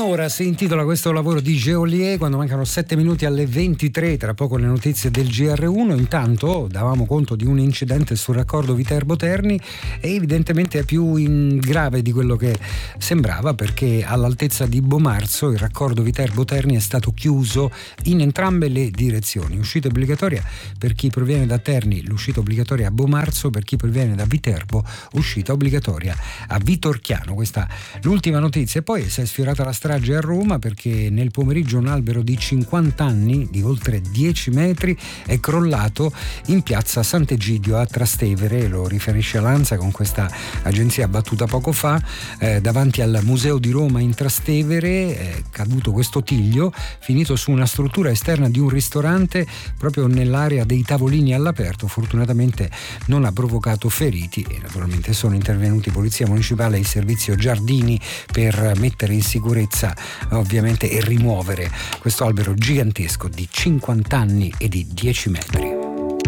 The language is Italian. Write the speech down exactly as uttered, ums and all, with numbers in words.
Un'ora si intitola questo lavoro di Geolier, quando mancano sette minuti alle ventitré, tra poco le notizie del G R uno. Intanto davamo conto di un incidente sul raccordo Viterbo-Terni e evidentemente è più in grave di quello che sembrava, perché all'altezza di Bomarzo il raccordo Viterbo-Terni è stato chiuso in entrambe le direzioni. Uscita obbligatoria per chi proviene da Terni, l'uscita obbligatoria a Bomarzo; per chi proviene da Viterbo, uscita obbligatoria a Vitorchiano. Questa è l'ultima notizia. E poi si è sfiorata la strage a Roma, perché nel pomeriggio un albero di cinquanta anni di oltre dieci metri è crollato in piazza Sant'Egidio a Trastevere. Lo riferisce l'Ansa con questa agenzia battuta poco fa, eh, davanti al Museo di Roma in Trastevere. È caduto questo tiglio, finito su una struttura esterna di un ristorante proprio nell'area dei tavolini all'aperto. Fortunatamente non ha provocato feriti e naturalmente sono intervenuti Polizia Municipale e il servizio giardini per mettere in sicurezza ovviamente e rimuovere questo albero gigantesco di cinquanta anni e di dieci metri.